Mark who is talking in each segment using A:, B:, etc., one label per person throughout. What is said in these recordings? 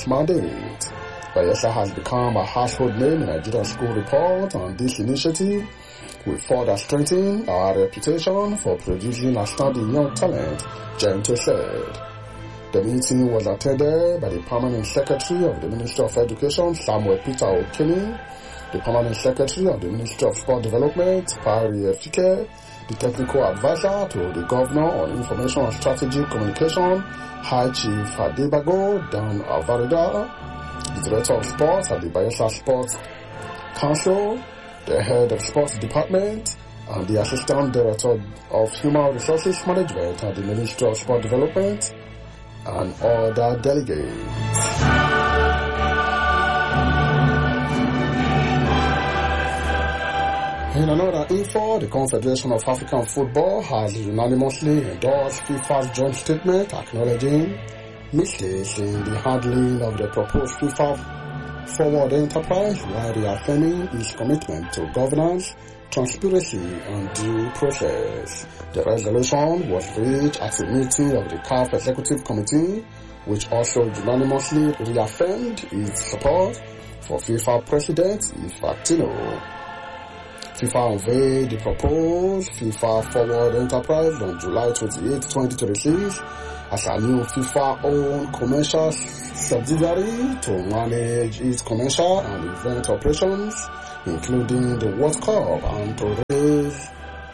A: its mandate. Bayelsa has become a household name in Nigerian School Report, and this initiative will further strengthen our reputation for producing outstanding young talent, Jento said. The meeting was attended by the Permanent Secretary of the Ministry of Education, Samuel Peter Okene, the Permanent Secretary of the Ministry of Sport Development, Pari Efike, the Technical Advisor to the Governor on Information and Strategic Communication, High Chief Adebago Dan Alvareda, the Director of Sports at the Bayelsa Sports Council, the Head of Sports Department, and the Assistant Director of Human Resources Management at the Ministry of Sport Development, and other delegates. In another info, the Confederation of African Football has unanimously endorsed FIFA's joint statement acknowledging mistakes in the handling of the proposed FIFA Forward Enterprise while reaffirming its commitment to governance, transparency, and due process. The resolution was reached at a meeting of the CAF Executive Committee, which also unanimously reaffirmed its support for FIFA President Infantino. FIFA unveiled the proposed FIFA Forward Enterprise on July 28, 2026 as a new FIFA-owned commercial subsidiary to manage its commercial and event operations, including the World Cup, and to raise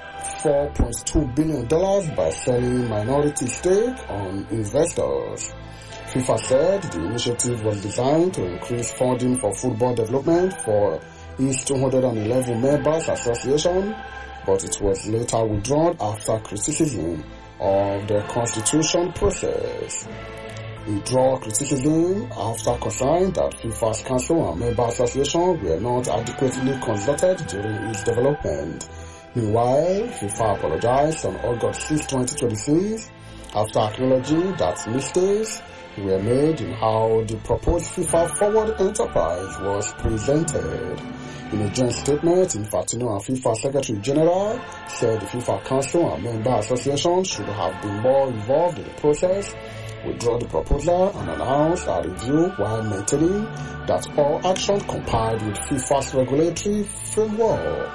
A: $4.2 billion by selling minority stake on investors. FIFA said the initiative was designed to increase funding for football development for its 211 members association, but it was later withdrawn after criticism of the constitution process. It drew criticism after concern that FIFA's council and member association were not adequately consulted during its development. Meanwhile, FIFA apologized on August 6, 2026 after acknowledging that mistakes were made in how the proposed FIFA Forward Enterprise was presented. In a joint statement, Infantino and FIFA Secretary General said the FIFA Council and member associations should have been more involved in the process, withdraw the proposal, and announce a review while maintaining that all action complied with FIFA's regulatory framework.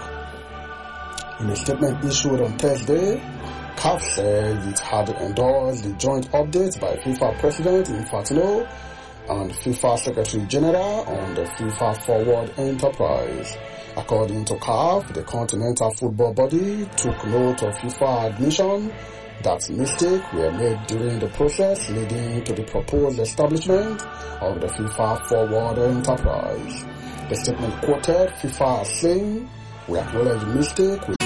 A: In a statement issued on Thursday, CAF said it had endorsed the joint update by FIFA President Infantino and FIFA Secretary General on the FIFA Forward Enterprise. According to CAF, the continental football body took note of FIFA admission that mistakes were made during the process leading to the proposed establishment of the FIFA Forward Enterprise. The statement quoted FIFA as saying, "We acknowledge mistake